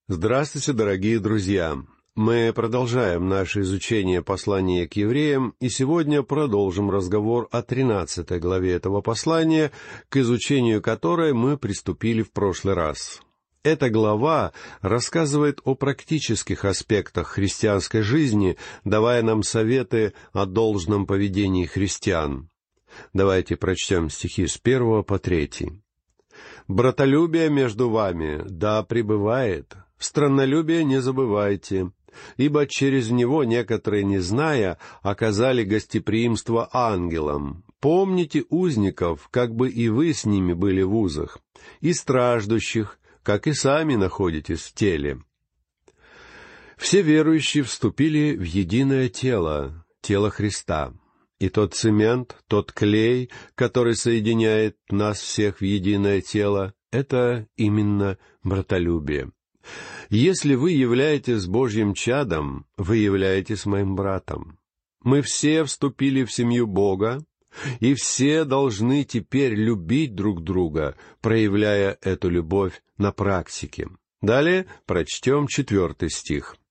Здравствуйте, дорогие друзья! Мы продолжаем наше изучение послания к евреям, и сегодня продолжим разговор о 13 главе этого послания, к изучению которой мы приступили в прошлый раз. Эта глава рассказывает о практических аспектах христианской жизни, давая нам советы о должном поведении христиан. Давайте прочтем стихи с 1 по 3. «Братолюбие между вами, да, пребывает, страннолюбие не забывайте, ибо через него некоторые, не зная, оказали гостеприимство ангелам. Помните узников, как бы и вы с ними были в узах, и страждущих, как и сами находитесь в теле. Все верующие вступили в единое тело, тело Христа. И тот цемент, тот клей, который соединяет нас всех в единое тело, это именно братолюбие. Если вы являетесь Божьим чадом, вы являетесь моим братом. Мы все вступили в семью Бога, и все должны теперь любить друг друга, проявляя эту любовь на практике. Далее прочтем 4 стих.